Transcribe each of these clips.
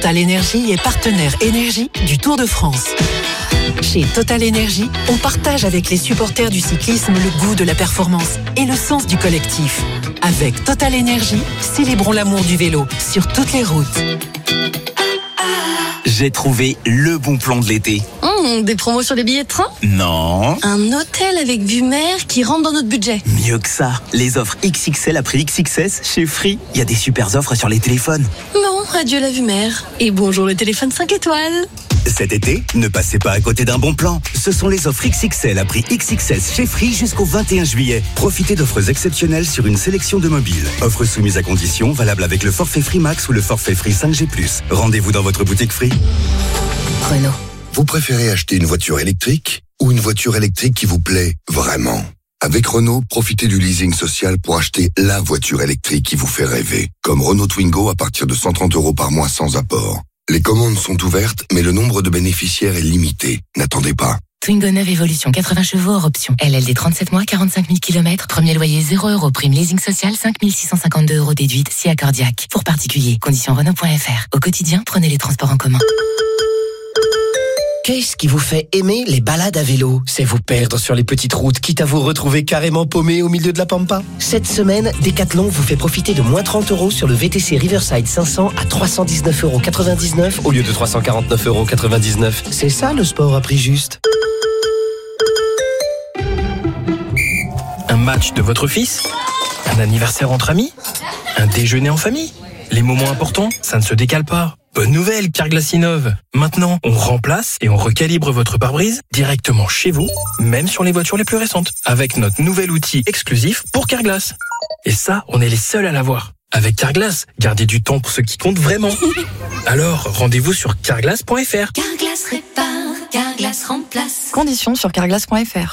Total Énergie est partenaire énergie du Tour de France. Chez Total Énergie, on partage avec les supporters du cyclisme le goût de la performance et le sens du collectif. Avec Total Énergie, célébrons l'amour du vélo sur toutes les routes. J'ai trouvé le bon plan de l'été. Des promos sur les billets de train ? Non. Un hôtel avec vue mer qui rentre dans notre budget. Mieux que ça. Les offres XXL à prix XXS chez Free. Il y a des super offres sur les téléphones. Bon, adieu la vue mer. Et bonjour le téléphone 5 étoiles. Cet été, ne passez pas à côté d'un bon plan. Ce sont les offres XXL à prix XXS chez Free jusqu'au 21 juillet. Profitez d'offres exceptionnelles sur une sélection de mobiles. Offres soumises à conditions, valables avec le forfait Free Max ou le forfait Free 5G+. Rendez-vous dans votre boutique Free. Renault. Vous préférez acheter une voiture électrique ou une voiture électrique qui vous plaît vraiment ? Avec Renault, profitez du leasing social pour acheter la voiture électrique qui vous fait rêver. Comme Renault Twingo à partir de 130 € par mois sans apport. Les commandes sont ouvertes, mais le nombre de bénéficiaires est limité. N'attendez pas. Twingo 9 Evolution, 80 chevaux hors option. LLD 37 mois, 45 000 km. Premier loyer 0 €. Prime leasing social 5 652 € déduite si accordiaque. Pour particulier, conditions Renault.fr. Au quotidien, prenez les transports en commun. Qu'est-ce qui vous fait aimer les balades à vélo ? C'est vous perdre sur les petites routes, quitte à vous retrouver carrément paumé au milieu de la pampa. Cette semaine, Decathlon vous fait profiter de moins 30 € sur le VTC Riverside 500 à 319,99 € au lieu de 349,99 €. C'est ça le sport à prix juste. Un match de votre fils ? Un anniversaire entre amis ? Un déjeuner en famille ? Les moments importants, ça ne se décale pas. Bonne nouvelle, Carglass innove. Maintenant, on remplace et on recalibre votre pare-brise directement chez vous, même sur les voitures les plus récentes, avec notre nouvel outil exclusif pour Carglass. Et ça, on est les seuls à l'avoir. Avec Carglass, gardez du temps pour ce qui compte vraiment. Alors, rendez-vous sur carglass.fr. Carglass répare, Carglass remplace. Conditions sur carglass.fr.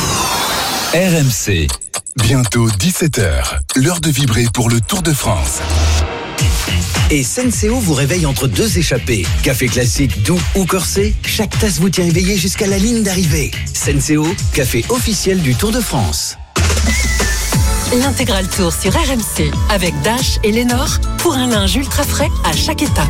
RMC. Bientôt 17h. L'heure de vibrer pour le Tour de France. Et Senseo vous réveille entre deux échappées. Café classique, doux ou corsé, chaque tasse vous tient éveillé jusqu'à la ligne d'arrivée. Senseo, café officiel du Tour de France. L'intégral Tour sur RMC avec Dash et Lénore pour un linge ultra frais à chaque étape.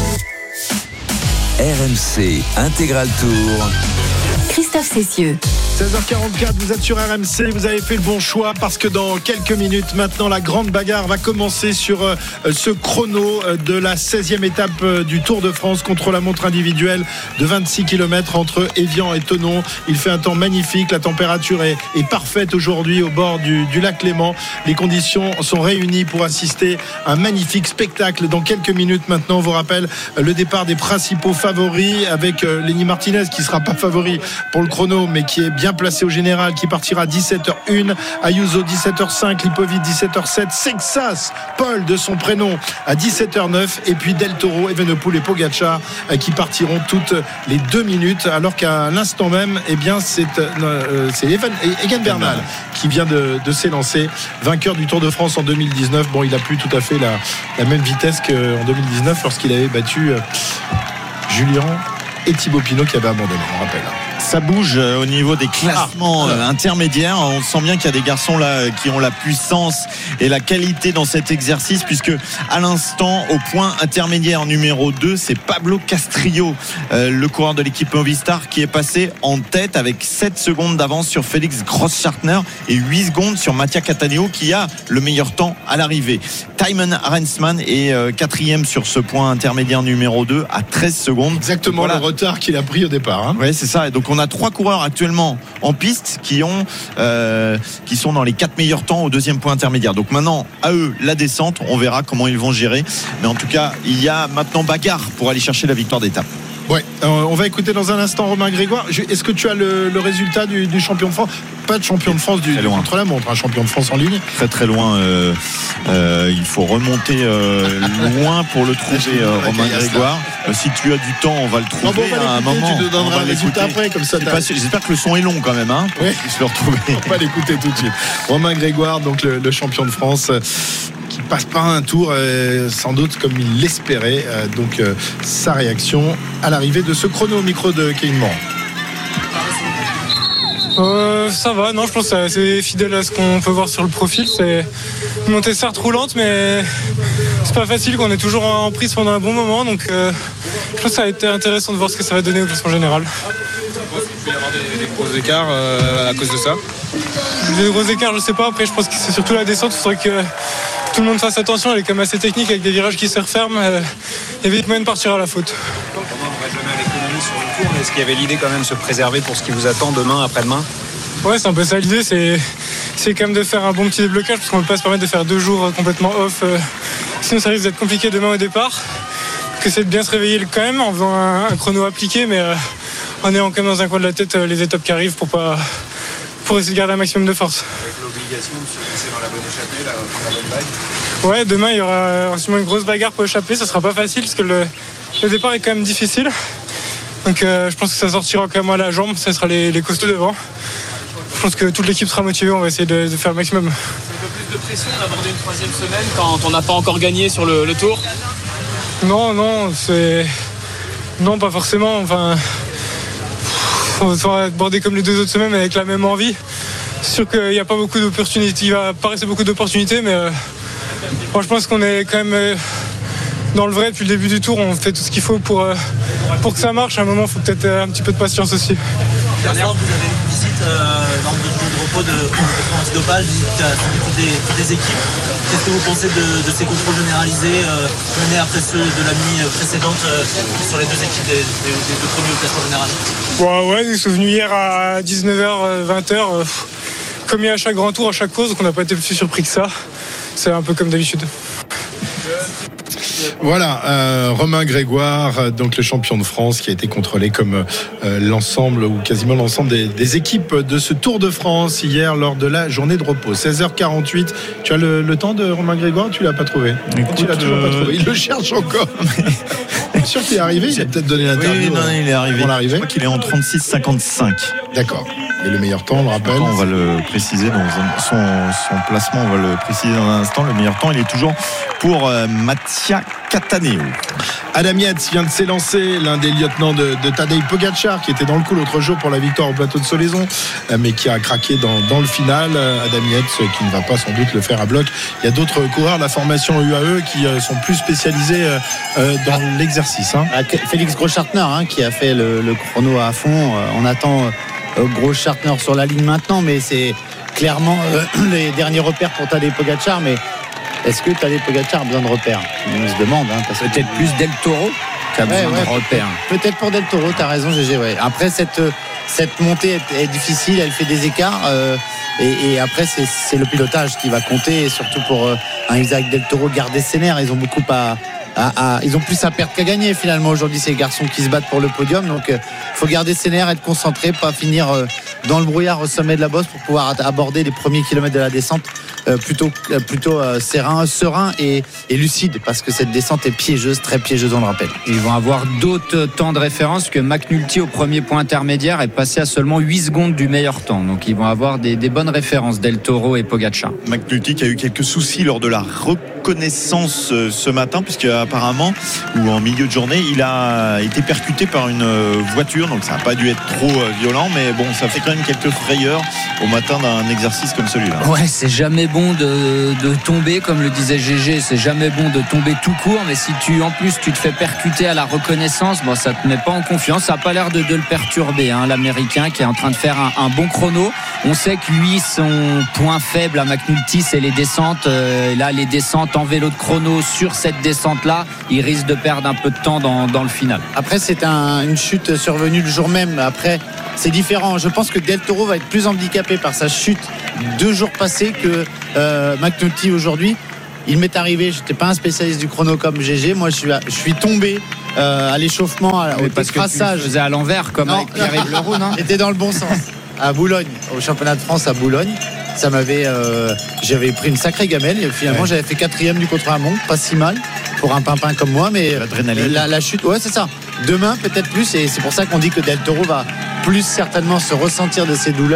RMC Intégral Tour. Christophe Cessieux. 16h44, vous êtes sur RMC, vous avez fait le bon choix parce que dans quelques minutes maintenant, la grande bagarre va commencer sur ce chrono de la 16e étape du Tour de France contre la montre individuelle de 26 km entre Évian et Thonon. Il fait un temps magnifique, la température est parfaite aujourd'hui au bord du lac Léman. Les conditions sont réunies pour assister à un magnifique spectacle. Dans quelques minutes maintenant, on vous rappelle le départ des principaux favoris avec Lenny Martinez qui ne sera pas favori pour le chrono mais qui est bien placé au général, qui partira 17h01, Ayuso 17h05, Lipovic 17h07, Sexas, Paul de son prénom à 17h09 et puis Del Toro, Evenepoel et Pogacar qui partiront toutes les 2 minutes alors qu'à l'instant même c'est Egan Bernal qui vient de s'élancer, vainqueur du Tour de France en 2019. Bon, il a plus tout à fait la même vitesse qu'en 2019 lorsqu'il avait battu Julien et Thibaut Pinot qui avait abandonné, on rappelle. Ça bouge au niveau des classements intermédiaires. On sent bien qu'il y a des garçons là qui ont la puissance et la qualité dans cet exercice, puisque à l'instant, au point intermédiaire numéro 2, c'est Pablo Castrillo, le coureur de l'équipe Movistar, qui est passé en tête avec 7 secondes d'avance sur Félix Grossschartner et 8 secondes sur Mattia Cattaneo, qui a le meilleur temps à l'arrivée. Thymen Arensman est 4e sur ce point intermédiaire numéro 2 à 13 secondes. Exactement, voilà. Le retard qu'il a pris au départ. Oui, c'est ça. Et donc on a 3 coureurs actuellement en piste qui sont dans les 4 meilleurs temps au 2e point intermédiaire. Donc maintenant, à eux, la descente, on verra comment ils vont gérer. Mais en tout cas, il y a maintenant bagarre pour aller chercher la victoire d'étape. Ouais, on va écouter dans un instant Romain Grégoire. Est-ce que tu as le résultat du champion de France ? Pas de champion de France du contre-la-montre, un champion de France en ligne. Très très loin. Il faut remonter loin pour le trouver, Romain Grégoire. Si tu as du temps, on va le trouver à un moment. Tu te donneras le résultat après, comme ça. J'espère que le son est long quand même, pour que je puisse le retrouver. On va l'écouter tout de suite. Romain Grégoire, donc le champion de France, qui passe pas un tour, sans doute comme il l'espérait. Donc sa réaction à l'arrivée de ce chrono au micro de Kevin Morand. Ça va, non, je pense que c'est assez fidèle à ce qu'on peut voir sur le profil. C'est une montée certes roulante, mais c'est pas facile, qu'on est toujours en prise pendant un bon moment. Donc je pense que ça a été intéressant de voir ce que ça va donner au classement général. Il peut y avoir des gros écarts à cause de ça? Des gros écarts, je sais pas. Après, je pense que c'est surtout la descente. Il faudrait que tout le monde fasse attention. Elle est quand même assez technique avec des virages qui se referment. Il y a vite moyen de partir à la faute. Comment on va jamais à l'économie sur le tour? Est-ce qu'il y avait l'idée quand même de se préserver pour ce qui vous attend demain, après-demain? Ouais, c'est un peu ça l'idée. C'est quand même de faire un bon petit déblocage parce qu'on ne peut pas se permettre de faire 2 jours complètement off. Sinon, ça risque d'être compliqué demain au départ. Que c'est de bien se réveiller quand même en faisant un chrono appliqué, mais en ayant quand même dans un coin de la tête les étapes qui arrivent pour essayer de garder un maximum de force. Avec l'obligation de se glisser dans la bonne échappée, dans la bonne vague. Ouais, demain il y aura sûrement une grosse bagarre pour échapper. Ça sera pas facile parce que le départ est quand même difficile. Donc je pense que ça sortira quand même à la jambe. Ça sera les costauds devant. Je pense que toute l'équipe sera motivée. On va essayer de faire le maximum. Un peu plus de pression d'aborder une 3e semaine quand on n'a pas encore gagné sur le tour? Non, pas forcément. Enfin, on va aborder comme les 2 autres semaines avec la même envie. C'est sûr qu'il n'y a pas beaucoup d'opportunités. Il va pas rester beaucoup d'opportunités, mais je pense qu'on est quand même dans le vrai depuis le début du tour. On fait tout ce qu'il faut pour que ça marche. À un moment, il faut peut-être un petit peu de patience aussi. Dernièrement, vous avez une visite dans le repos de antidopage, visite toutes les équipes. Qu'est-ce que vous pensez de ces contrôles généralisés menés après ceux de la nuit précédente sur les 2 équipes des 2 premiers au classement général? Ouais, nous sommes venus hier à 19h, 20h, comme il y a à chaque grand tour, à chaque course, donc on n'a pas été plus surpris que ça. C'est un peu comme d'habitude. Voilà, Romain Grégoire, donc le champion de France, qui a été contrôlé comme l'ensemble ou quasiment l'ensemble des équipes de ce Tour de France hier lors de la journée de repos. 16h48. Tu as le temps de Romain Grégoire? Tu l'as pas trouvé? Tu l'as toujours pas trouvé. Il le cherche encore. C'est sûr qu'il est arrivé. Il a peut-être donné l'interview. Oui, non, il est arrivé. Je crois qu'il est en 36,55. D'accord. Et le meilleur temps, on le rappelle. On va le préciser dans son placement, on va le préciser dans un instant. Le meilleur temps, il est toujours pour Mattia Cattaneo. Adam Yates vient de s'élancer, l'un des lieutenants de Tadej Pogačar, qui était dans le coup l'autre jour pour la victoire au plateau de Solaison, mais qui a craqué dans le final. Adam Yates qui ne va pas sans doute le faire à bloc. Il y a d'autres coureurs de la formation UAE qui sont plus spécialisés dans l'exercice. Félix Großschartner qui a fait le chrono à fond. On attend Großschartner sur la ligne maintenant, mais c'est clairement les derniers repères pour Tadej Pogačar. Mais est-ce que Tadej Pogačar a besoin de repères? On se demande. Peut-être plus Del Toro qui a besoin de repères. Peut-être pour Del Toro, t'as raison, GG. Ouais. Après, cette montée est difficile, elle fait des écarts. Et après, c'est le pilotage qui va compter, et surtout pour un Isaac Del Toro garder ses nerfs. Ils ont beaucoup ils ont plus à perdre qu'à gagner finalement aujourd'hui, ces garçons qui se battent pour le podium. Donc il faut garder ses nerfs, être concentré, pas finir dans le brouillard au sommet de la bosse pour pouvoir aborder les premiers kilomètres de la descente plutôt serein et lucide, parce que cette descente est piégeuse, très piégeuse, on le rappelle. Ils vont avoir d'autres temps de référence, que McNulty au premier point intermédiaire est passé à seulement 8 secondes du meilleur temps. Donc ils vont avoir des bonnes références, Del Toro et Pogačar. McNulty qui a eu quelques soucis lors de la reconnaissance ce matin, puisque apparemment, ou en milieu de journée, il a été percuté par une voiture, donc ça n'a pas dû être trop violent, mais bon, ça fait quand même quelques frayeurs au matin d'un exercice comme celui-là. Ouais, c'est jamais bon de tomber, comme le disait GG, c'est jamais bon de tomber tout court, mais si en plus tu te fais percuter à la reconnaissance, bon, ça te met pas en confiance. Ça n'a pas l'air de le perturber, l'Américain qui est en train de faire un bon chrono. On sait que lui, son point faible à McNulty, c'est les descentes. Là, les descentes en vélo de chrono sur cette descente-là, il risque de perdre un peu de temps dans le final. Après, c'est une chute survenue le jour même. Après, c'est différent. Je pense que Del Toro va être plus handicapé par sa chute 2 jours passés que McNulty aujourd'hui. Il m'est arrivé, je n'étais pas un spécialiste du chrono comme GG. Moi, je suis tombé à l'échauffement, au traçage. Tu faisais à l'envers, comme avec Pierre-Yves Leroux, non? J'étais dans le bon sens. À Boulogne, au championnat de France à Boulogne. Ça j'avais pris une sacrée gamelle et finalement j'avais fait 4e du contre-la-montre, pas si mal pour un pimpin comme moi, mais la chute, ouais, c'est ça. Demain peut-être plus, et c'est pour ça qu'on dit que Del Toro va plus certainement se ressentir de ses douleurs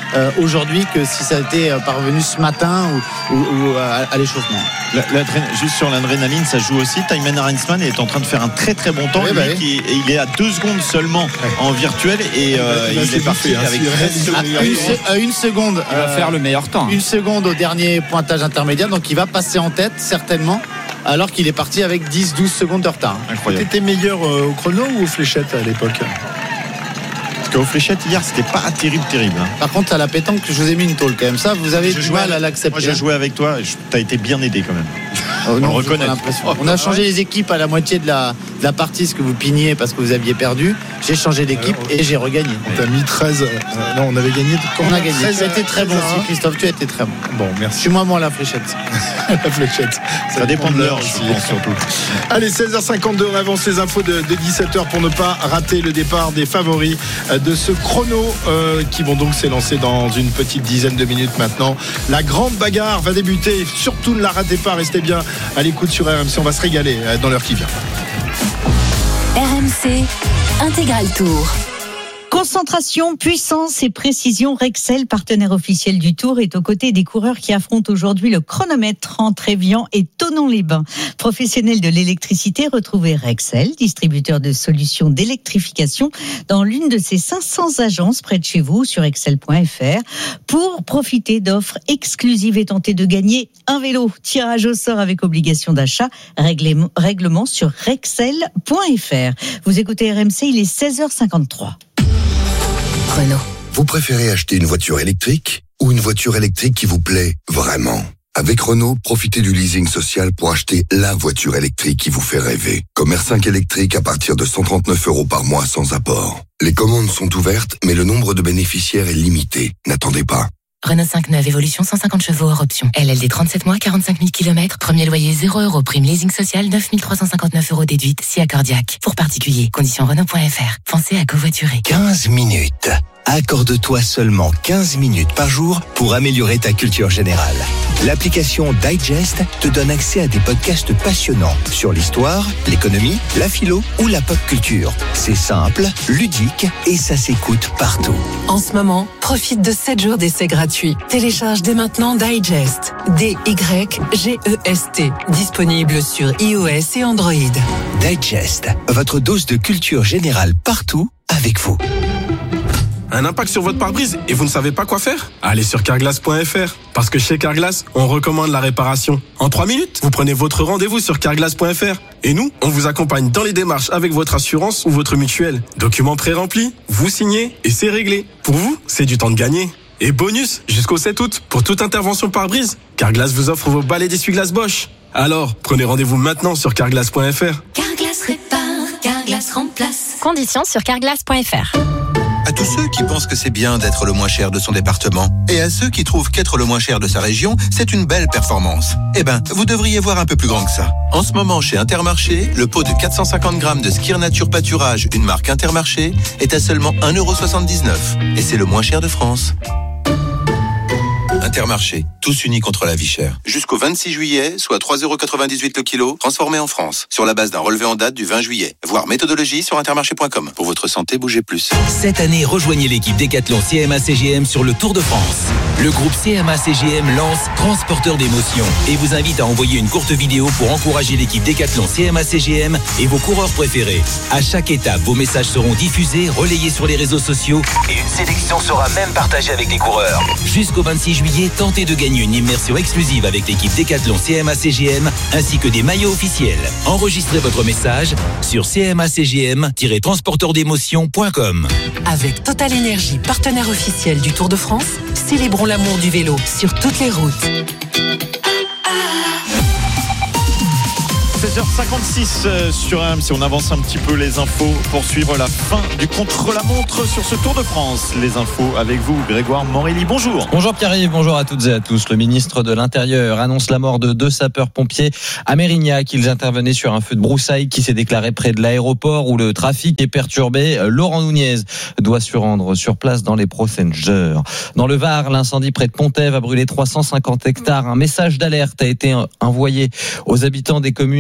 aujourd'hui que si ça était parvenu ce matin ou à l'échauffement. Juste sur l'adrénaline, ça joue aussi. Thymen Arensman est en train de faire un très très bon temps. Il est à 2 secondes seulement en virtuel et il est parti avec 1 seconde. Il va faire le meilleur temps. 1 seconde au dernier pointage intermédiaire, donc il va passer en tête certainement. Alors qu'il est parti avec 10-12 secondes de retard. Incroyable. T'étais meilleur au chrono ou aux fléchettes à l'époque? Parce qu'aux fléchettes hier c'était pas terrible. Par contre à la pétanque je vous ai mis une tôle quand même. Ça vous avez du mal à l'accepter. Moi j'ai joué avec toi, t'as été bien aidé quand même. On le reconnaît. On a changé les équipes à la moitié de la partie, ce que vous pigniez parce que vous aviez perdu. J'ai changé d'équipe et j'ai regagné. On t'a mis 13. Non, on avait gagné. On a gagné. Tu as été très bon aussi, Christophe. Tu as été très bon. Bon, merci. Suis-moi la fléchette. La fléchette. Ça dépend de l'heure, je pense surtout. Allez, 16h52, on avance les infos de 17h pour ne pas rater le départ des favoris de ce chrono qui vont donc s'élancer dans une petite dizaine de minutes maintenant. La grande bagarre va débuter. Surtout ne la ratez pas, restez bien à l'écoute sur RMC. On va se régaler dans l'heure qui vient. RMC Intégral Tour. Concentration, puissance et précision, Rexel, partenaire officiel du Tour, est aux côtés des coureurs qui affrontent aujourd'hui le chronomètre entre Évian et Thonon-les-Bains. Professionnels de l'électricité, retrouvez Rexel, distributeur de solutions d'électrification, dans l'une de ses 500 agences près de chez vous sur rexel.fr pour profiter d'offres exclusives et tenter de gagner un vélo. Tirage au sort avec obligation d'achat, règlement sur rexel.fr. Vous écoutez RMC, il est 16h53. Renault. Vous préférez acheter une voiture électrique ou une voiture électrique qui vous plaît vraiment? Avec Renault, profitez du leasing social pour acheter la voiture électrique qui vous fait rêver. Comme R5 électrique à partir de 139 € par mois sans apport. Les commandes sont ouvertes, mais le nombre de bénéficiaires est limité. N'attendez pas. Renault 5 neuve, évolution 150 chevaux hors option. LLD 37 mois, 45 000 km. Premier loyer 0 €. Prime leasing social 9 359 € déduite si accordiaque. Pour particuliers, conditions Renault.fr. Pensez à covoiturer. 15 minutes. Accorde-toi seulement 15 minutes par jour pour améliorer ta culture générale. L'application Digest te donne accès à des podcasts passionnants sur l'histoire, l'économie, la philo ou la pop culture. C'est simple, ludique et ça s'écoute partout. En ce moment, profite de 7 jours d'essai gratuit. Télécharge dès maintenant Digest. D-Y-G-E-S-T. Disponible sur iOS et Android. Digest, votre dose de culture générale partout avec vous. Un impact sur votre pare-brise et vous ne savez pas quoi faire? Allez sur carglass.fr. Parce que chez Carglass, on recommande la réparation. En 3 minutes, vous prenez votre rendez-vous sur carglass.fr. Et nous, on vous accompagne dans les démarches avec votre assurance ou votre mutuelle. Documents pré-remplis, vous signez et c'est réglé. Pour vous, c'est du temps de gagner. Et bonus, jusqu'au 7 août, pour toute intervention pare-brise, Carglass vous offre vos balais d'essuie-glace Bosch. Alors, prenez rendez-vous maintenant sur carglass.fr. Carglass répare, Carglass remplace. Conditions sur carglass.fr. À tous ceux qui pensent que c'est bien d'être le moins cher de son département et à ceux qui trouvent qu'être le moins cher de sa région, c'est une belle performance. Eh ben, vous devriez voir un peu plus grand que ça. En ce moment, chez Intermarché, le pot de 450 grammes de Skir Nature Pâturage, une marque Intermarché, est à seulement 1,79 €. Et c'est le moins cher de France. Intermarché, tous unis contre la vie chère. Jusqu'au 26 juillet, soit 3,98 € le kilo, transformé en France, sur la base d'un relevé en date du 20 juillet. Voir méthodologie sur intermarché.com. Pour votre santé, bougez plus. Cette année, rejoignez l'équipe Décathlon CMA-CGM sur le Tour de France. Le groupe CMA-CGM lance Transporteur d'émotions et vous invite à envoyer une courte vidéo pour encourager l'équipe Décathlon CMA-CGM et vos coureurs préférés. À chaque étape, vos messages seront diffusés, relayés sur les réseaux sociaux et une sélection sera même partagée avec les coureurs. Jusqu'au 26 juillet, tentez de gagner une immersion exclusive avec l'équipe Décathlon CMA-CGM ainsi que des maillots officiels. Enregistrez votre message sur cmacgm-transporteurdémotion.com. Avec Total Énergie, partenaire officiel du Tour de France, célébrons l'amour du vélo sur toutes les routes. 16h56 sur RMC, on avance un petit peu les infos pour suivre la fin du contre-la-montre sur ce Tour de France. Les infos avec vous, Grégoire Morelli, bonjour. Bonjour Pierre-Yves, bonjour à toutes et à tous. Le ministre de l'Intérieur annonce la mort de 2 sapeurs-pompiers à Mérignac. Ils intervenaient sur un feu de broussailles qui s'est déclaré près de l'aéroport où le trafic est perturbé. Laurent Nunez doit se rendre sur place dans les prochaines heures. Dans le Var, l'incendie près de Pontève a brûlé 350 hectares. Un message d'alerte a été envoyé aux habitants des communes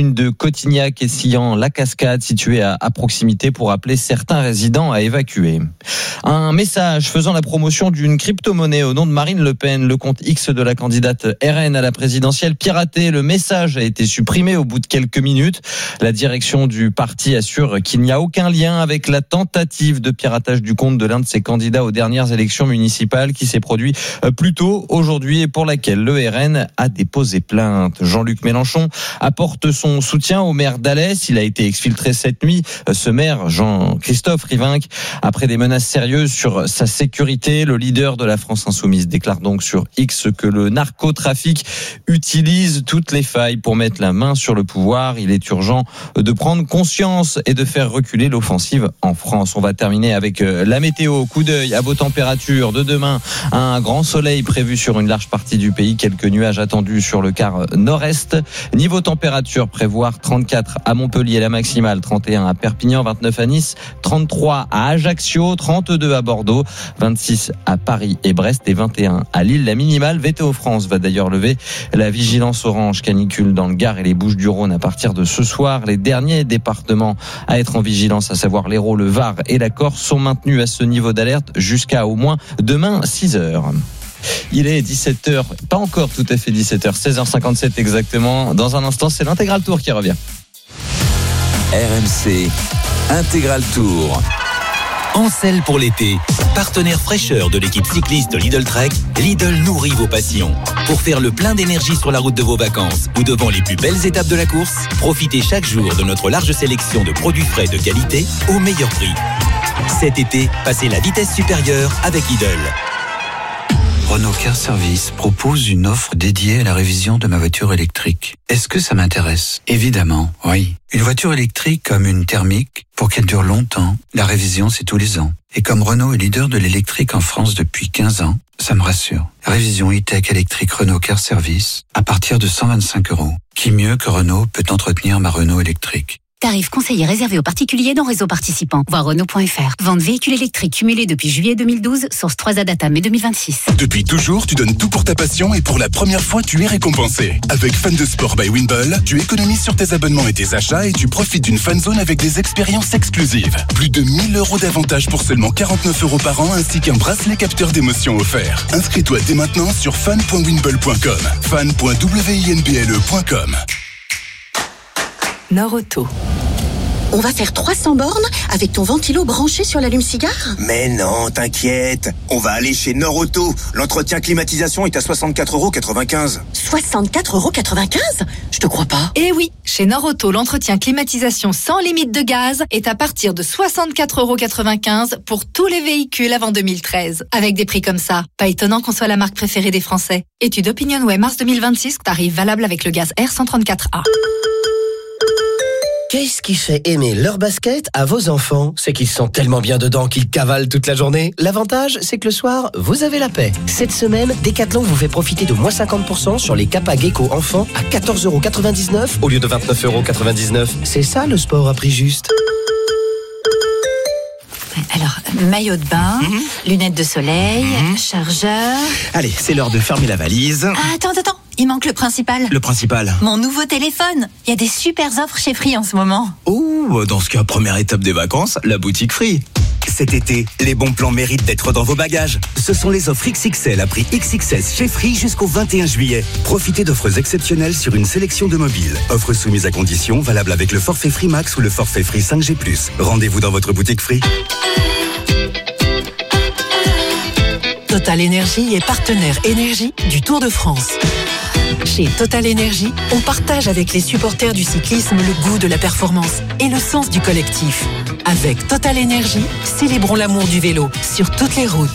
communes de Cotignac et Sillan-la-Cascade, situées à proximité, pour appeler certains résidents à évacuer. Un message faisant la promotion d'une crypto-monnaie au nom de Marine Le Pen. Le compte X de la candidate RN à la présidentielle piraté. Le message a été supprimé au bout de quelques minutes. La direction du parti assure qu'il n'y a aucun lien avec la tentative de piratage du compte de l'un de ses candidats aux dernières élections municipales qui s'est produit plus tôt aujourd'hui et pour laquelle le RN a déposé plainte. Jean-Luc Mélenchon apporte son soutien au maire d'Alès. Il a été exfiltré cette nuit. Ce maire, Jean-Christophe Rivinc, après des menaces sérieuses sur sa sécurité, le leader de la France Insoumise déclare donc sur X que le narcotrafic utilise toutes les failles pour mettre la main sur le pouvoir. Il est urgent de prendre conscience et de faire reculer l'offensive en France. On va terminer avec la météo. Coup d'œil à vos températures de demain. Un grand soleil prévu sur une large partie du pays. Quelques nuages attendus sur le quart nord-est. Niveau température, prévoir 34 à Montpellier, la maximale, 31 à Perpignan, 29 à Nice, 33 à Ajaccio, 32 à Bordeaux, 26 à Paris et Brest et 21 à Lille. La minimale, VTO France va d'ailleurs lever la vigilance orange canicule dans le Gard et les Bouches-du-Rhône à partir de ce soir. Les derniers départements à être en vigilance, à savoir l'Hérault, le Var et la Corse, sont maintenus à ce niveau d'alerte jusqu'à au moins demain 6h. Il est 17h, pas encore tout à fait 17h, 16h57 exactement. Dans un instant, c'est l'Intégral Tour qui revient. RMC Intégral Tour. En selle pour l'été, partenaire fraîcheur de l'équipe cycliste Lidl Trek, Lidl nourrit vos passions. Pour faire le plein d'énergie sur la route de vos vacances ou devant les plus belles étapes de la course, profitez chaque jour de notre large sélection de produits frais de qualité au meilleur prix. Cet été, passez la vitesse supérieure avec Lidl. Renault Car Service propose une offre dédiée à la révision de ma voiture électrique. Est-ce que ça m'intéresse ? Évidemment, oui. Une voiture électrique comme une thermique, pour qu'elle dure longtemps, la révision c'est tous les ans. Et comme Renault est leader de l'électrique en France depuis 15 ans, ça me rassure. Révision e-tech électrique Renault Car Service à partir de 125 €. Qui mieux que Renault peut entretenir ma Renault électrique ? Tarif conseillé réservé aux particuliers dans réseau participant. Voir Renault.fr. Vente véhicule électrique cumulé depuis juillet 2012. Source 3A Data mai 2026. Depuis toujours, tu donnes tout pour ta passion et pour la première fois, tu es récompensé. Avec Fan de Sport by Winball, tu économises sur tes abonnements et tes achats et tu profites d'une fan zone avec des expériences exclusives. Plus de 1000 € d'avantages pour seulement 49 € par an ainsi qu'un bracelet capteur d'émotions offert. Inscris-toi dès maintenant sur fan.winball.com. fan.winblle.com. Nord-Auto. On va faire 300 bornes avec ton ventilo branché sur l'allume-cigare ? Mais non, t'inquiète. On va aller chez Nord-Auto. L'entretien climatisation est à 64,95 €. 64,95 €? Je te crois pas. Eh oui, chez Nord-Auto, l'entretien climatisation sans limite de gaz est à partir de 64,95 € pour tous les véhicules avant 2013. Avec des prix comme ça, pas étonnant qu'on soit la marque préférée des Français. Étude OpinionWay mars 2026, tarif valable avec le gaz R134A. Qu'est-ce qui fait aimer leur basket à vos enfants ? C'est qu'ils sont tellement bien dedans qu'ils cavalent toute la journée. L'avantage, c'est que le soir, vous avez la paix. Cette semaine, Decathlon vous fait profiter de moins 50% sur les Kappa Gecko enfants à 14,99 € au lieu de 29,99 €. C'est ça le sport à prix juste. Alors, maillot de bain, lunettes de soleil, chargeur... Allez, c'est l'heure de fermer la valise. Ah, attends, il manque le principal. Le principal ? Mon nouveau téléphone. Il y a des super offres chez Free en ce moment. Oh, dans ce cas, première étape des vacances, la boutique Free. Cet été, les bons plans méritent d'être dans vos bagages. Ce sont les offres XXL à prix XXS chez Free jusqu'au 21 juillet. Profitez d'offres exceptionnelles sur une sélection de mobiles. Offres soumises à conditions, valables avec le forfait Free Max ou le forfait Free 5G+. Rendez-vous dans votre boutique Free. Total Énergie est partenaire énergie du Tour de France. Chez Total Énergie, on partage avec les supporters du cyclisme le goût de la performance et le sens du collectif. Avec Total Énergie, célébrons l'amour du vélo sur toutes les routes.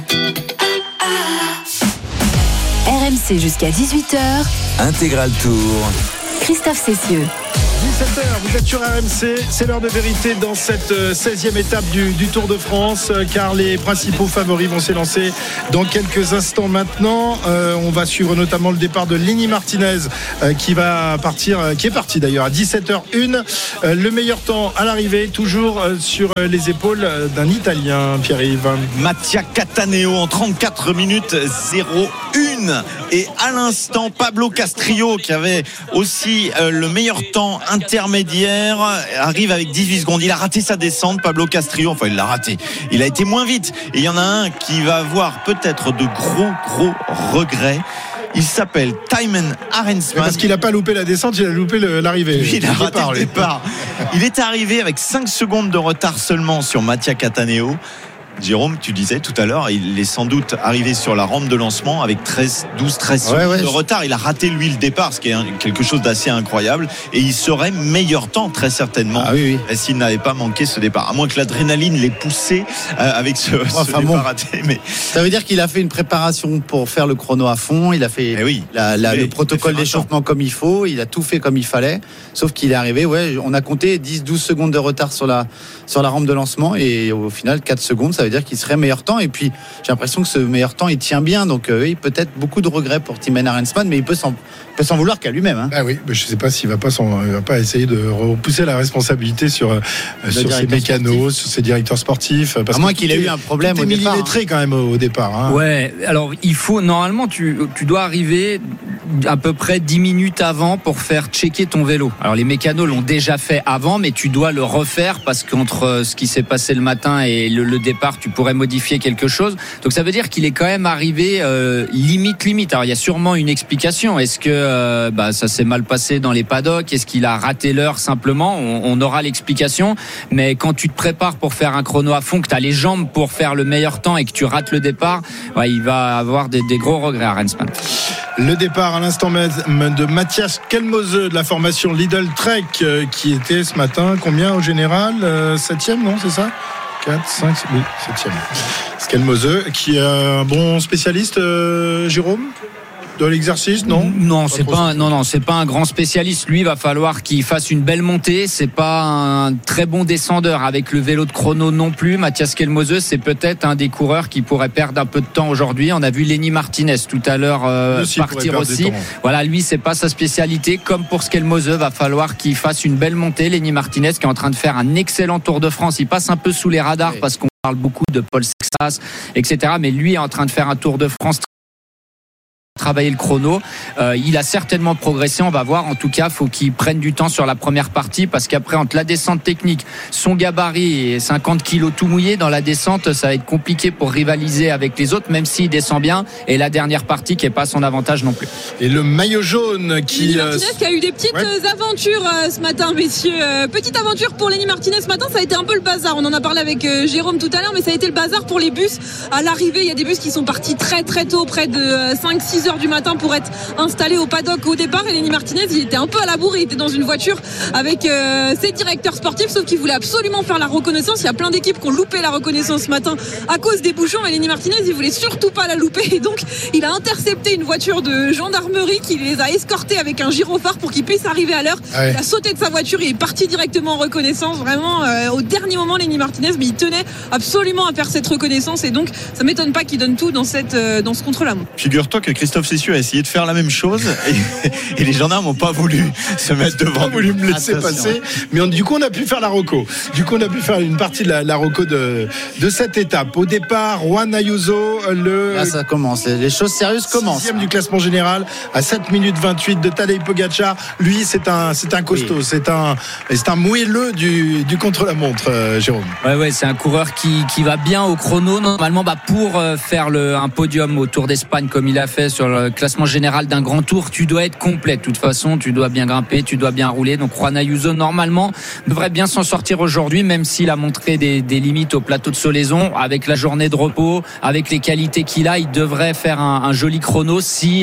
RMC jusqu'à 18h. Intégral Tour. Christophe Cessieux. 17h, vous êtes sur RMC, c'est l'heure de vérité dans cette 16e étape du Tour de France, car les principaux favoris vont s'élancer dans quelques instants maintenant. On va suivre notamment le départ de Lenny Martinez qui est parti d'ailleurs à 17h01. Le meilleur temps à l'arrivée, toujours sur les épaules d'un Italien, Pierre-Yves. Mattia Cataneo en 34 minutes 01. Nadine. Et à l'instant, Pablo Castrillo, qui avait aussi le meilleur temps intermédiaire, arrive avec 18 secondes. Il a raté sa descente, Pablo Castrillo. Enfin, il l'a raté. Il a été moins vite. Et il y en a un qui va avoir peut-être de gros regrets. Il s'appelle Thymen Arensman. Parce qu'il n'a pas loupé la descente, il a loupé l'arrivée. Lui, il a raté le départ. Il est arrivé avec 5 secondes de retard seulement sur Mattia Cataneo. Jérôme, tu disais tout à l'heure, il est sans doute arrivé sur la rampe de lancement avec 12-13 secondes de retard. Il a raté lui le départ, ce qui est quelque chose d'assez incroyable. Et il serait meilleur temps, très certainement, s'il n'avait pas manqué ce départ. À moins que l'adrénaline l'ait poussé avec ce départ raté. Mais... Ça veut dire qu'il a fait une préparation pour faire le chrono à fond. Il a fait le protocole d'échauffement comme il faut. Il a tout fait comme il fallait. Sauf qu'il est arrivé, on a compté 10-12 secondes de retard sur la rampe de lancement. Et au final, 4 secondes, ça veut dire qu'il serait meilleur temps. Et puis j'ai l'impression que ce meilleur temps il tient bien, donc peut-être beaucoup de regrets pour Thymen Arensman, mais il peut s'en vouloir qu'à lui-même. Ah oui, mais je ne sais pas s'il va pas essayer de repousser la responsabilité sur ses mécanos, sur ses directeurs sportifs, parce à moins qu'il ait eu un problème au départ. Millimétré quand même au départ. Ouais, alors il faut normalement tu dois arriver à peu près 10 minutes avant pour faire checker ton vélo. Alors les mécanos l'ont déjà fait avant, mais tu dois le refaire parce qu'entre ce qui s'est passé le matin et le départ, tu pourrais modifier quelque chose. Donc ça veut dire qu'il est quand même arrivé limite. Alors il y a sûrement une explication. Est-ce que ça s'est mal passé dans les paddocks? Est-ce qu'il a raté l'heure simplement? On aura l'explication. Mais quand tu te prépares pour faire un chrono à fond, que tu as les jambes pour faire le meilleur temps et que tu rates le départ, il va avoir des gros regrets à Arensman. Le départ à l'instant de Mathias Kelmose de la formation Lidl Trek qui était ce matin combien au général? 7e, non, c'est ça? 4, 5, oui, 7e. Skelmose, qui est un bon spécialiste, Jérôme, de l'exercice, non? Non, c'est pas un grand spécialiste. Lui, il va falloir qu'il fasse une belle montée. C'est pas un très bon descendeur avec le vélo de chrono non plus. Mathias Kelmose, c'est peut-être un des coureurs qui pourrait perdre un peu de temps aujourd'hui. On a vu Lenny Martinez tout à l'heure partir aussi. Voilà, lui, c'est pas sa spécialité. Comme pour Skelmose, va falloir qu'il fasse une belle montée. Lenny Martinez qui est en train de faire un excellent Tour de France. Il passe un peu sous les radars parce qu'on parle beaucoup de Paul Sexas, etc. Mais lui est en train de faire un Tour de France, travailler le chrono. Il a certainement progressé, on va voir. En tout cas, faut qu'il prenne du temps sur la première partie parce qu'après, entre la descente technique, son gabarit et 50 kilos tout mouillé dans la descente, ça va être compliqué pour rivaliser avec les autres, même s'il descend bien. Et la dernière partie qui n'est pas son avantage non plus. Et le maillot jaune qui a eu des petites aventures ce matin, messieurs. Petite aventure pour Lenny Martinez ce matin, ça a été un peu le bazar. On en a parlé avec Jérôme tout à l'heure, mais ça a été le bazar pour les bus. À l'arrivée, il y a des bus qui sont partis très très tôt, près de 5-6 heures du matin pour être installé au paddock au départ. Et Lenny Martinez, il était un peu à la bourre, il était dans une voiture avec ses directeurs sportifs, sauf qu'il voulait absolument faire la reconnaissance. Il y a plein d'équipes qui ont loupé la reconnaissance ce matin à cause des bouchons, et Lenny Martinez, il voulait surtout pas la louper, et donc il a intercepté une voiture de gendarmerie qui les a escortés avec un gyrophare pour qu'ils puissent arriver à l'heure. Il a sauté de sa voiture, il est parti directement en reconnaissance, vraiment au dernier moment. Lenny Martinez, mais il tenait absolument à faire cette reconnaissance, et donc ça m'étonne pas qu'il donne tout dans ce contre-la-montre. Figure-toi que Christophe Cessieux a essayé de faire la même chose et les gendarmes n'ont pas voulu se mettre devant. Ils n'ont pas voulu me laisser passer. Mais du coup, on a pu faire la Roco. Du coup, on a pu faire une partie de la Roco de cette étape. Au départ, Juan Ayuso, là, ça commence. Les choses sérieuses commencent. 6e du classement général à 7 minutes 28 de Tadej Pogacar. Lui, c'est un costaud. Oui. C'est un moelleux du contre-la-montre, Jérôme. Ouais, c'est un coureur qui va bien au chrono. Normalement, pour faire un podium au Tour d'Espagne comme il a fait sur le classement général d'un grand tour, tu dois être complet. De toute façon, tu dois bien grimper, tu dois bien rouler. Donc Juan Ayuso, normalement, devrait bien s'en sortir aujourd'hui, même s'il a montré des limites au plateau de Solaison. Avec la journée de repos, avec les qualités qu'il a, il devrait faire un joli chrono si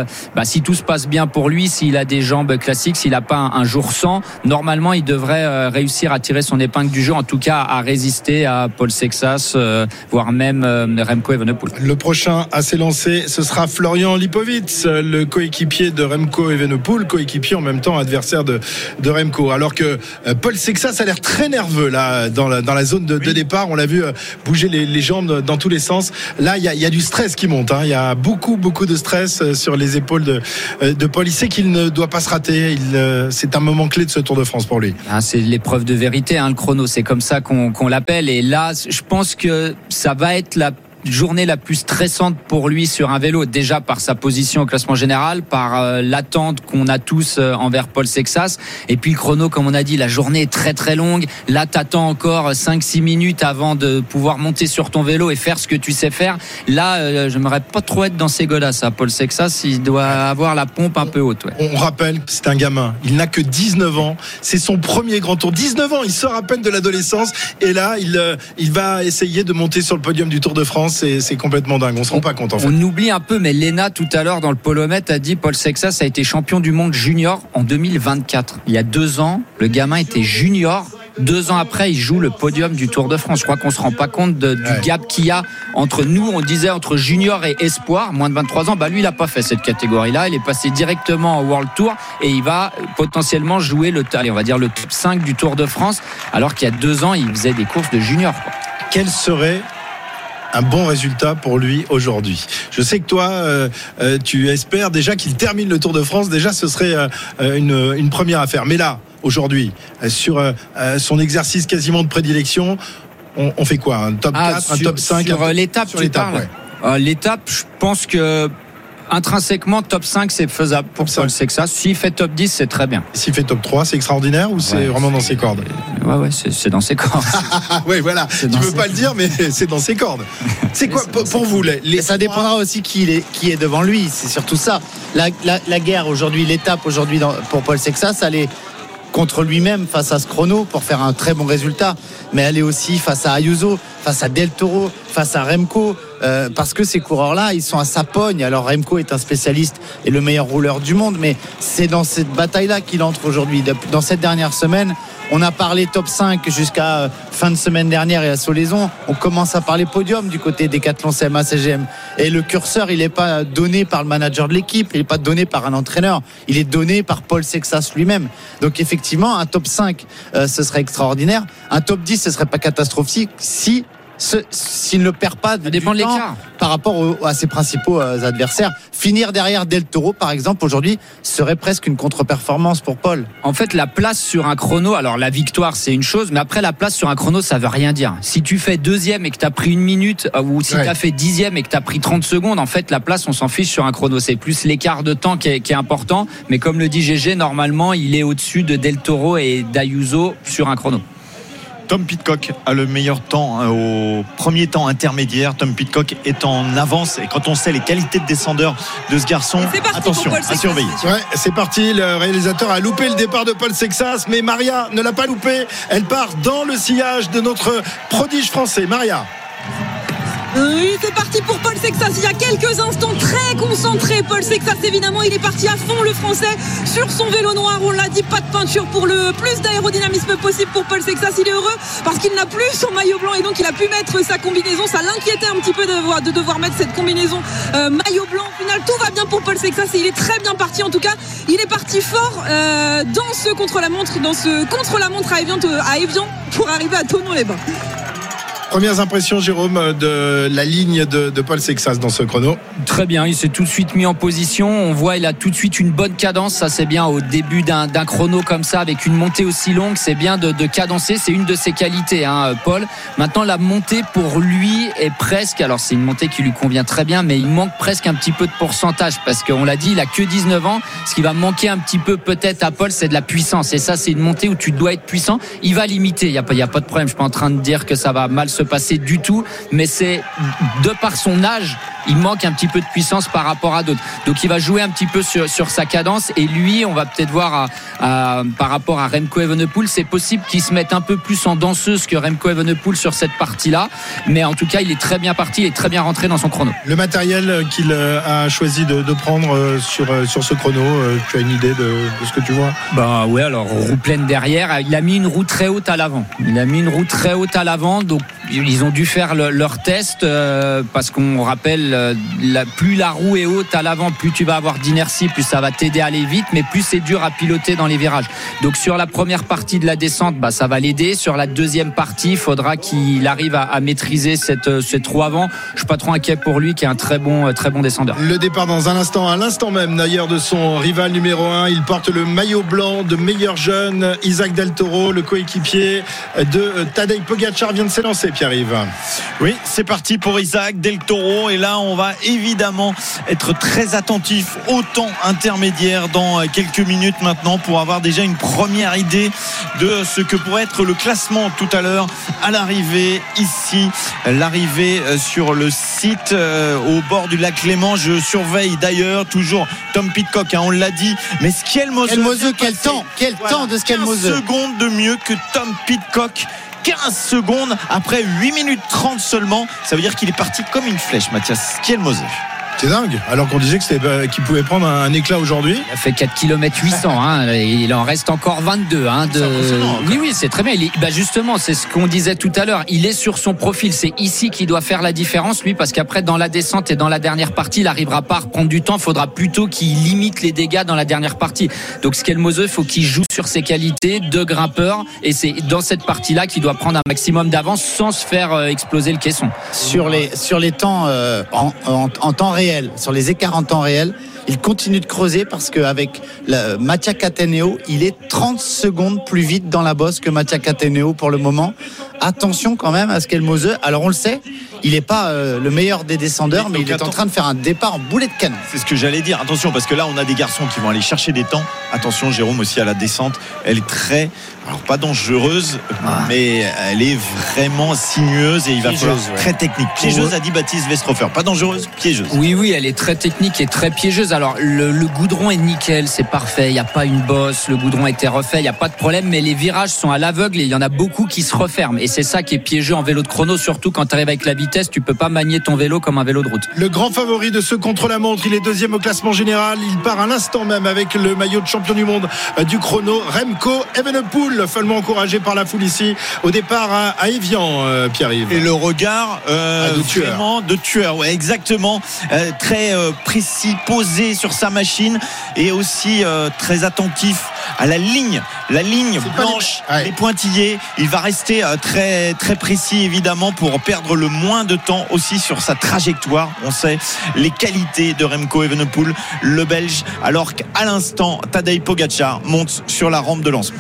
tout se passe bien pour lui, s'il a des jambes classiques, s'il n'a pas un jour sans. Normalement, il devrait réussir à tirer son épingle du jeu, en tout cas à résister à Paul Sexas, voire même Remco Evenepoel. Le prochain à s'élancer, ce sera Florian Lipovitz, le coéquipier de Remco Evenepoel, coéquipier en même temps adversaire de Remco. Alors que Paul Sexas a l'air très nerveux là dans la zone de départ. On l'a vu bouger les jambes dans tous les sens. Là, il y a du stress qui monte. Il y a beaucoup de stress sur les épaules de Paul. Il sait qu'il ne doit pas se rater. C'est un moment clé de ce Tour de France pour lui. C'est l'épreuve de vérité, le chrono. C'est comme ça qu'on l'appelle. Et là, je pense que ça va être journée la plus stressante pour lui sur un vélo, déjà par sa position au classement général, par l'attente qu'on a tous envers Paul Sexas, et puis le chrono, comme on a dit, la journée est très très longue. Là, t'attends encore 5-6 minutes avant de pouvoir monter sur ton vélo et faire ce que tu sais faire. Là, j'aimerais pas trop être dans ces gars-là, ça. Paul Sexas, il doit avoir la pompe un peu haute. Ouais. On rappelle que c'est un gamin. Il n'a que 19 ans. C'est son premier grand tour. 19 ans, il sort à peine de l'adolescence. Et là, il va essayer de monter sur le podium du Tour de France. Et c'est complètement dingue. On se rend pas compte, en fait. On oublie un peu, mais Léna, tout à l'heure, dans le polomètre, a dit Paul Sexas a été champion du monde junior en 2024. Il y a 2 ans, le gamin était junior. 2 ans après, il joue le podium du Tour de France. Je crois qu'on se rend pas compte du gap qu'il y a entre nous. On disait entre junior et espoir, moins de 23 ans. Bah lui, il a pas fait cette catégorie-là. Il est passé directement au World Tour et il va potentiellement jouer le top 5 du Tour de France, alors qu'il y a 2 ans, il faisait des courses de junior. Quel serait un bon résultat pour lui aujourd'hui? Je sais que toi, tu espères déjà qu'il termine le Tour de France. Déjà, ce serait une première affaire. Mais là, aujourd'hui, sur son exercice quasiment de prédilection, on fait quoi? Un top 4, un top 5? Sur l'étape, tu parles. Ouais. L'étape, je pense que intrinsèquement, top 5, c'est faisable pour Paul Sexas. S'il fait top 10, c'est très bien. S'il fait top 3, c'est extraordinaire ou c'est vraiment dans ses cordes? Ouais, c'est dans ses cordes. Oui, voilà. Tu veux pas le dire, mais c'est dans ses cordes. C'est quoi pour vous ça dépendra aussi qui est devant lui. C'est surtout ça. La guerre aujourd'hui, l'étape aujourd'hui pour Paul Sexas, elle est contre lui-même face à ce chrono pour faire un très bon résultat, mais elle est aussi face à Ayuso, face à Del Toro, face à Remco, parce que ces coureurs-là, ils sont à sa pogne. Alors Remco est un spécialiste et le meilleur rouleur du monde, mais c'est dans cette bataille-là qu'il entre aujourd'hui. Dans cette dernière semaine, on a parlé top 5 jusqu'à fin de semaine dernière et à Solaison. On commence à parler podium du côté Decathlon CMA CGM. Et le curseur, il n'est pas donné par le manager de l'équipe, il n'est pas donné par un entraîneur, il est donné par Paul Sexas lui-même. Donc effectivement, un top 5, ce serait extraordinaire. Un top 10, ce serait pas catastrophique s'il ne le perd pas de temps par rapport à ses principaux adversaires. Finir derrière Del Toro, par exemple, aujourd'hui, serait presque une contre-performance pour Paul. En fait, la place sur un chrono, alors la victoire, c'est une chose, mais après, la place sur un chrono, ça veut rien dire. Si tu fais 2e et que tu as pris 1 minute, ou si tu as fait 10e et que tu as pris 30 secondes, en fait, la place, on s'en fiche sur un chrono. C'est plus l'écart de temps qui est important. Mais comme le dit GG, normalement, il est au-dessus de Del Toro et d'Ayuso sur un chrono. Tom Pidcock a le meilleur temps au premier temps intermédiaire. Tom Pidcock est en avance et quand on sait les qualités de descendeur de ce garçon, attention à surveiller. Ouais, c'est parti. Le réalisateur a loupé le départ de Paul Sexas, mais Maria ne l'a pas loupé. Elle part dans le sillage de notre prodige français. Maria. Oui, c'est parti pour Paul Sexas. Il y a quelques instants, très concentré. Paul Sexas, évidemment, il est parti à fond, le français, sur son vélo noir. On l'a dit, pas de peinture pour le plus d'aérodynamisme possible pour Paul Sexas. Il est heureux parce qu'il n'a plus son maillot blanc et donc il a pu mettre sa combinaison. Ça l'inquiétait un petit peu de devoir mettre cette combinaison maillot blanc. Au final, tout va bien pour Paul Sexas et il est très bien parti. En tout cas, il est parti fort dans ce contre-la-montre à Évian pour arriver à Thonon-les-Bains. Premières impressions, Jérôme, de la ligne de Paul Sexas dans ce chrono? Très bien, il s'est tout de suite mis en position. On voit, il a tout de suite une bonne cadence. Ça, c'est bien au début d'un chrono comme ça, avec une montée aussi longue. C'est bien de cadencer. C'est une de ses qualités, Paul. Maintenant, la montée pour lui est presque... Alors, c'est une montée qui lui convient très bien, mais il manque presque un petit peu de pourcentage parce qu'on l'a dit, il a que 19 ans. Ce qui va manquer un petit peu peut-être à Paul, c'est de la puissance. Et ça, c'est une montée où tu dois être puissant. Il va limiter. Il y a pas de problème. Je suis pas en train de dire que ça va mal se passer du tout, mais c'est de par son âge, il manque un petit peu de puissance par rapport à d'autres. Donc il va jouer un petit peu sur sa cadence et lui, on va peut-être voir par rapport à Remco Evenepoel, c'est possible qu'il se mette un peu plus en danseuse que Remco Evenepoel sur cette partie-là, mais en tout cas, il est très bien parti, il est très bien rentré dans son chrono. Le matériel qu'il a choisi de prendre sur ce chrono, tu as une idée de ce que tu vois? Bah ouais, alors roue pleine derrière, il a mis une roue très haute à l'avant. Donc ils ont dû faire leur test parce qu'on rappelle, plus la roue est haute à l'avant, plus tu vas avoir d'inertie, plus ça va t'aider à aller vite, mais plus c'est dur à piloter dans les virages. Donc sur la première partie de la descente, ça va l'aider. Sur la deuxième partie, il faudra qu'il arrive à maîtriser cette roue avant. Je suis pas trop inquiet pour lui, qui est un très bon descendeur. Le départ dans un instant, à l'instant même d'ailleurs, de son rival numéro 1. Il porte le maillot blanc de meilleur jeune, Isaac Del Toro, le coéquipier de Tadej Pogačar, vient de s'élancer. Pierre-Yves. Oui, c'est parti pour Isaac Del Toro. Et là, on va évidemment être très attentif au temps intermédiaire dans quelques minutes maintenant pour avoir déjà une première idée de ce que pourrait être le classement tout à l'heure à l'arrivée ici. L'arrivée sur le site au bord du lac Léman. Je surveille d'ailleurs toujours Tom Pidcock, on l'a dit. Mais Skelmoseux, quel temps de Skelmoseux. 15 secondes de mieux que Tom Pidcock. 15 secondes après 8 minutes 30 seulement. Ça veut dire qu'il est parti comme une flèche, Mathias Skelmoseux. C'est dingue, alors qu'on disait que qu'il pouvait prendre un éclat aujourd'hui. Il a fait 4 km 800, il en reste encore 22. Oui, c'est très bien. Justement, c'est ce qu'on disait tout à l'heure. Il est sur son profil. C'est ici qu'il doit faire la différence, lui, parce qu'après, dans la descente et dans la dernière partie, il n'arrivera pas à reprendre du temps. Il faudra plutôt qu'il limite les dégâts dans la dernière partie. Donc, Skelmoseux, il faut qu'il joue sur ses qualités de grimpeur. Et c'est dans cette partie-là qu'il doit prendre un maximum d'avance sans se faire exploser le caisson. Sur les temps en temps réel, sur les écarts en temps réel, il continue de creuser parce qu'avec Mattia Cataneo, il est 30 secondes plus vite dans la bosse que Mattia Cataneo pour le moment. Attention quand même à Skelmoseux. Alors on le sait, il n'est pas le meilleur des descendeurs, mais il est en train de faire un départ en boulet de canon. C'est ce que j'allais dire. Attention, parce que là on a des garçons qui vont aller chercher des temps. Attention, Jérôme, aussi à la descente. Elle est très, alors pas dangereuse, mais elle est vraiment sinueuse et il va falloir très technique. Piégeuse, a dit Baptiste Westhofer. Pas dangereuse, piégeuse. Oui, elle est très technique et très piégeuse. Alors le goudron est nickel, c'est parfait. Il n'y a pas une bosse, le goudron a été refait, il n'y a pas de problème. Mais les virages sont à l'aveugle et il y en a beaucoup qui se referment. Et c'est ça qui est piégeux en vélo de chrono, surtout quand tu arrives avec la vitesse, tu peux pas manier ton vélo comme un vélo de route. Le grand favori de ce contre-la-montre, il est deuxième au classement général. Il part à l'instant même avec le maillot de champion du monde du chrono, Remco Evenepoel, follement encouragé par la foule ici au départ à Évian, Pierre-Yves. Et le regard de tueur, ouais, exactement, très précis, posé sur sa machine et aussi très attentif à la ligne blanche, les pointillés. Il va rester très très précis évidemment pour perdre le moins de temps aussi sur sa trajectoire. On sait les qualités de Remco Evenepoel, le Belge, alors qu'à l'instant Tadej Pogačar monte sur la rampe de lancement.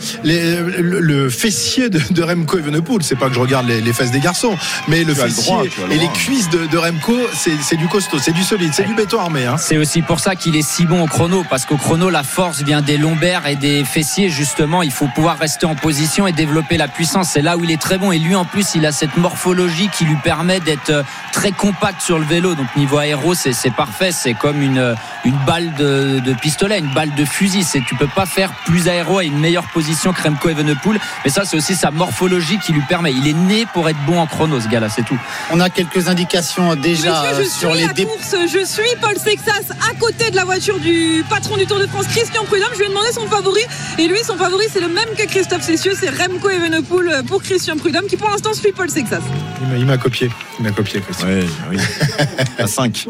Le fessier de Remco Evenepoel, c'est pas que je regarde les fesses des garçons, mais le fessier et les cuisses de Remco, c'est du costaud, c'est du solide, c'est du béton armé. C'est aussi pour ça qu'il est si bon au chrono, parce qu'au chrono la force vient des lombaires et des fessiers. Justement, il faut pouvoir rester en position et développer la puissance. C'est là où il est très bon. Et lui, en plus, il a cette morphologie qui lui permet d'être très compact sur le vélo. Donc niveau aéro, c'est parfait. C'est comme une balle de pistolet, une balle de fusil. Tu peux pas faire plus aéro à une meilleure position que Remco Evenepoel. Mais ça, c'est aussi sa morphologie qui lui permet. Il est né pour être bon en chrono, ce gars-là, c'est tout. On a quelques indications déjà sur les course. Je suis Paul Sexas à côté de la voiture du patron du Tour de France, Christian Prudhomme. Je lui ai demandé son favori. Et lui, son favori, c'est le même que Christophe Cessieux. C'est Remco Evenepoel pour Christian Prudhomme, qui pour l'instant suit Paul Sexas. Il m'a copié, Christian. Oui. À 5.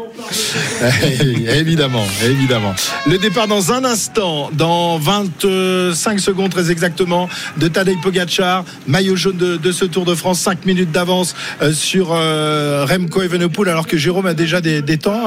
Évidemment. Le départ dans un instant, dans 25 secondes très exactement, de Tadej Pogačar, maillot jaune de ce Tour de France, 5 minutes d'avance sur Remco Evenepoel, alors que Jérôme a déjà des temps.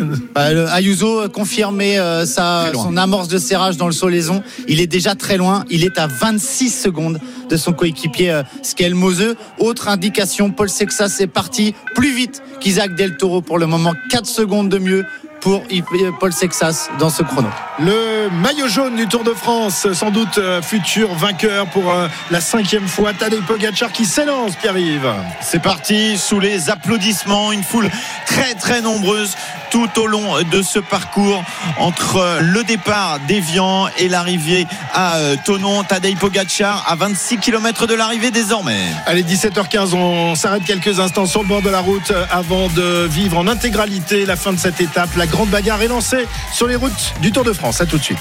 Ayuso confirmé son amorce de serrage dans le Solaison. Il est déjà très loin. Il est à 26 secondes de son coéquipier Skelmoseux. Autre indication, Paul Sexas est parti plus vite qu'Isaac Del Toro pour le moment. 4 secondes de mieux pour Paul Sexas dans ce chrono. Le maillot jaune du Tour de France, sans doute futur vainqueur pour la 5e fois, Tadej Pogačar qui s'élance, Pierre-Yves. C'est parti sous les applaudissements, une foule très très nombreuse tout au long de ce parcours entre le départ d'Évian et l'arrivée à Thonon. Tadej Pogačar à 26 km de l'arrivée désormais. Allez, 17h15, on s'arrête quelques instants sur le bord de la route avant de vivre en intégralité la fin de cette étape. La grande bagarre est lancée sur les routes du Tour de France. À tout de suite.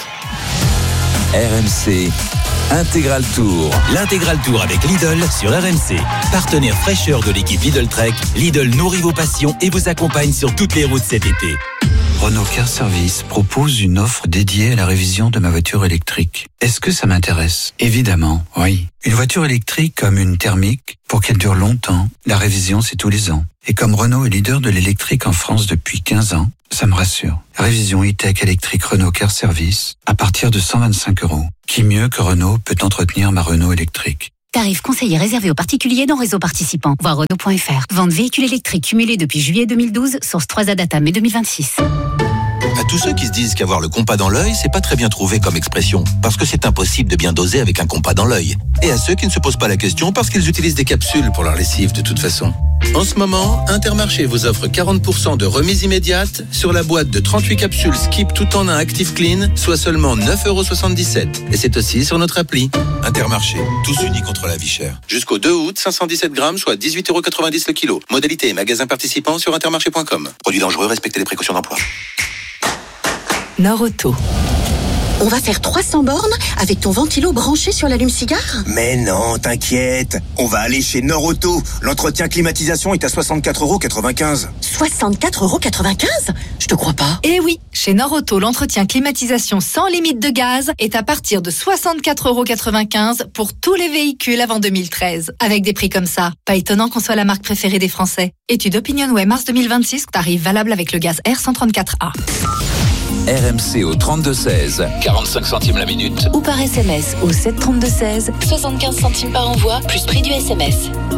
RMC Intégral Tour. L'Intégral Tour avec Lidl sur RMC. Partenaire fraîcheur de l'équipe Lidl Trek, Lidl nourrit vos passions et vous accompagne sur toutes les routes cet été. Renault Car Service propose une offre dédiée à la révision de ma voiture électrique. Est-ce que ça m'intéresse ? Évidemment, oui. Une voiture électrique comme une thermique, pour qu'elle dure longtemps, la révision c'est tous les ans. Et comme Renault est leader de l'électrique en France depuis 15 ans, ça me rassure. Révision e-tech électrique Renault Car Service à partir de 125 €. Qui mieux que Renault peut entretenir ma Renault électrique ? Tarif conseillé réservé aux particuliers dans réseau participant. Voir Renault.fr. Vente véhicule électrique cumulé depuis juillet 2012, source 3 à data mai 2026. À tous ceux qui se disent qu'avoir le compas dans l'œil, c'est pas très bien trouvé comme expression, parce que c'est impossible de bien doser avec un compas dans l'œil. Et à ceux qui ne se posent pas la question parce qu'ils utilisent des capsules pour leur lessive de toute façon. En ce moment, Intermarché vous offre 40% de remise immédiate sur la boîte de 38 capsules Skip tout en un Active Clean, soit seulement 9,77 €. Et c'est aussi sur notre appli. Intermarché, tous unis contre la vie chère. Jusqu'au 2 août, 517 grammes, soit 18,90 € le kilo. Modalité et magasin participant sur intermarché.com. Produit dangereux, respectez les précautions d'emploi. Norauto. On va faire 300 bornes avec ton ventilo branché sur l'allume-cigare ? Mais non, t'inquiète. On va aller chez Norauto. L'entretien climatisation est à 64,95 €. 64,95 €? Je te crois pas. Eh oui, chez Norauto, l'entretien climatisation sans limite de gaz est à partir de 64,95 € pour tous les véhicules avant 2013. Avec des prix comme ça, pas étonnant qu'on soit la marque préférée des Français. Étude OpinionWay mars 2026, tarif valable avec le gaz R134A. RMC au 32-16, 45 centimes la minute. Ou par SMS au 732-16, 75 centimes par envoi, plus prix du SMS.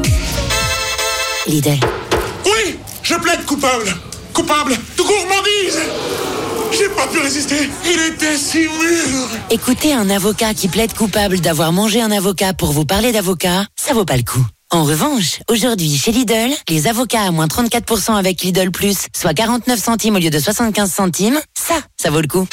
Lidl. Oui, je plaide coupable. Coupable de gourmandise. J'ai pas pu résister. Il était si mûr. Écoutez un avocat qui plaide coupable d'avoir mangé un avocat pour vous parler d'avocat, ça vaut pas le coup. En revanche, aujourd'hui chez Lidl, les avocats à moins 34% avec Lidl Plus, soit 49 centimes au lieu de 75 centimes, ça vaut le coup.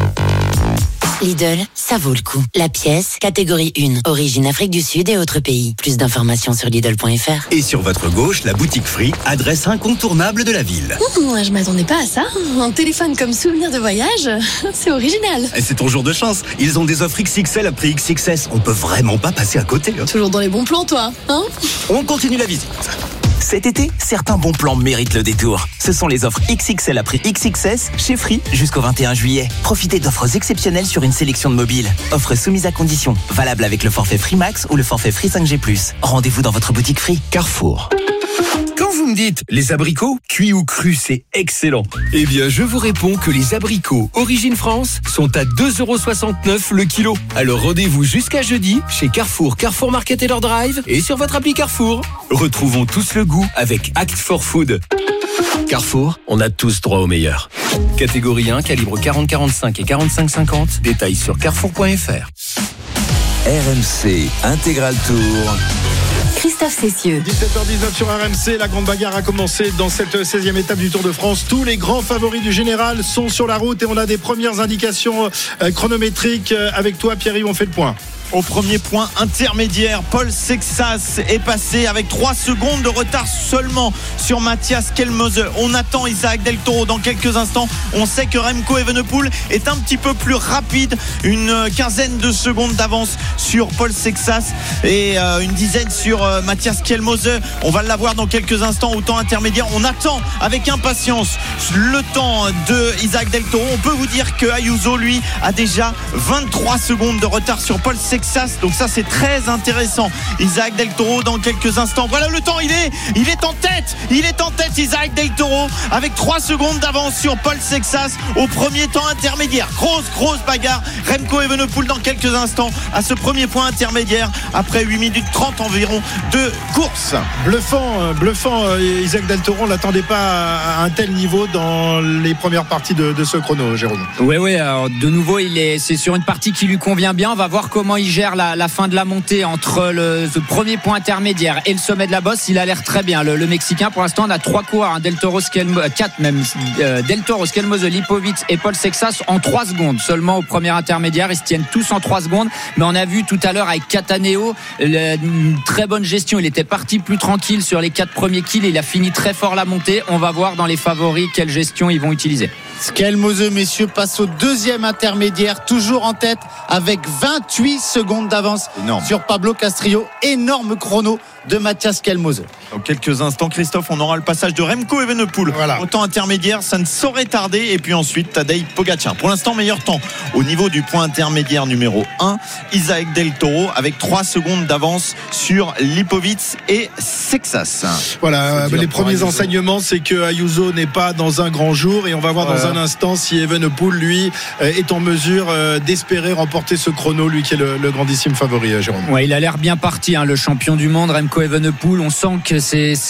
Lidl, ça vaut le coup. La pièce, catégorie 1, origine Afrique du Sud et autres pays. Plus d'informations sur Lidl.fr. Et sur votre gauche, la boutique Free, adresse incontournable de la ville. Je m'attendais pas à ça. Un téléphone comme souvenir de voyage, c'est original. Et c'est ton jour de chance. Ils ont des offres XXL à prix XXS. On peut vraiment pas passer à côté. Toujours dans les bons plans, toi, hein ? On continue la visite. Cet été, certains bons plans méritent le détour. Ce sont les offres XXL à prix XXS chez Free jusqu'au 21 juillet. Profitez d'offres exceptionnelles sur une sélection de mobiles. Offres soumises à conditions. Valable avec le forfait Free Max ou le forfait Free 5G+. Rendez-vous dans votre boutique Free. Carrefour. Quand vous me dites les abricots, cuits ou crus, c'est excellent. Eh bien, je vous réponds que les abricots Origine France sont à 2,69 € le kilo. Alors rendez-vous jusqu'à jeudi chez Carrefour, Carrefour Market et leur Drive et sur votre appli Carrefour. Retrouvons tous le goût avec Act for Food. Carrefour, on a tous droit au meilleur. Catégorie 1, calibre 40-45 et 45-50. Détails sur carrefour.fr. RMC Intégral Tour. Christophe Cessieux. 17h19 sur RMC, la grande bagarre a commencé dans cette 16e étape du Tour de France. Tous les grands favoris du général sont sur la route et on a des premières indications chronométriques. Avec toi, Pierre-Yves, on fait le point. Au premier point intermédiaire, Paul Sexas est passé avec 3 secondes de retard seulement sur Mathias Kelmose. On attend Isaac Del Toro dans quelques instants. On sait que Remco Evenepoel est un petit peu plus rapide, une quinzaine de secondes d'avance sur Paul Sexas et une dizaine sur Mathias Kelmose. On va l'avoir dans quelques instants au temps intermédiaire. On attend avec impatience le temps de Isaac Del Toro. On peut vous dire que Ayuso, lui, a déjà 23 secondes de retard sur Paul Sexas. Donc ça, c'est très intéressant. Isaac Del Toro dans quelques instants. Voilà le temps, il est en tête. Il est en tête, Isaac Del Toro, avec 3 secondes d'avance sur Paul Sexas au premier temps intermédiaire. Grosse bagarre. Remco Evenepoel dans quelques instants à ce premier point intermédiaire après 8 minutes 30 environ de course. Bluffant Isaac Del Toro, on l'attendait pas à un tel niveau dans les premières parties de ce chrono, Jérôme. Oui, alors de nouveau, c'est sur une partie qui lui convient bien. On va voir comment il gère la fin de la montée entre ce premier point intermédiaire et le sommet de la bosse. Il a l'air très bien, le Mexicain. Pour l'instant, on a 3 coureurs, Del Toro, 4 même, Del Toro, Skelmose, Lipovic et Paul Sexas en 3 secondes seulement au premier intermédiaire. Ils se tiennent tous en 3 secondes, mais on a vu tout à l'heure avec Cataneo une très bonne gestion. Il était parti plus tranquille sur les 4 premiers kills, il a fini très fort la montée. On va voir dans les favoris quelle gestion ils vont utiliser. Skelmose, messieurs, passe au deuxième intermédiaire, toujours en tête avec 28 secondes d'avance sur Pablo Castrillo. Énorme chrono de Mathias Skelmose. Dans quelques instants, Christophe, on aura le passage de Remco Evenepoel. Au temps intermédiaire, ça ne saurait tarder. Et puis ensuite, Tadej Pogacar. Pour l'instant, meilleur temps au niveau du point intermédiaire numéro 1. Isaac Del Toro avec 3 secondes d'avance sur Lipovic et Sexas. Voilà, les premiers enseignements, c'est que Ayuso n'est pas dans un grand jour et on va voir dans un un instant si Evenepoel, lui, est en mesure d'espérer remporter ce chrono, lui qui est le grandissime favori, Jérôme. Ouais, il a l'air bien parti, le champion du monde, Remco Evenepoel. On sent que c'est